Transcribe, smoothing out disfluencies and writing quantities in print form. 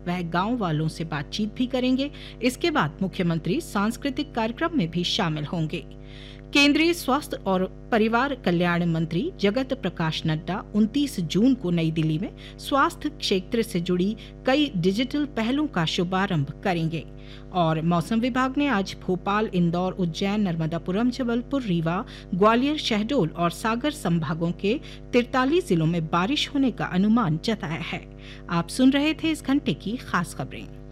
वह गांव वालों से बातचीत भी करेंगे। इसके बाद मुख्यमंत्री सांस्कृतिक कार्यक्रम में भी शामिल होंगे। केंद्रीय स्वास्थ्य और परिवार कल्याण मंत्री जगत प्रकाश नड्डा 29 जून को नई दिल्ली में स्वास्थ्य क्षेत्र से जुड़ी कई डिजिटल पहलों का शुभारंभ करेंगे। और मौसम विभाग ने आज भोपाल, इंदौर, उज्जैन, नर्मदापुरम, जबलपुर, रीवा, ग्वालियर, शहडोल और सागर संभागों के 43 जिलों में बारिश होने का अनुमान जताया है। आप सुन रहे थे इस घंटे की खास खबरें।